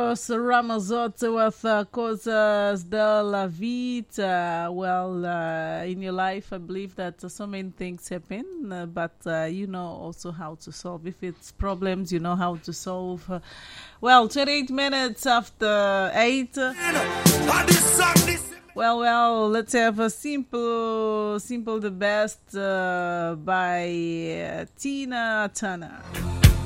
Eros Ramazzotti with Cosas de la Vida. Well, in your life, I believe that so many things happen, but you know also how to solve. If it's problems, you know how to solve. Well, 28 minutes after 8. Well, let's have a simple the best by Tina Turner.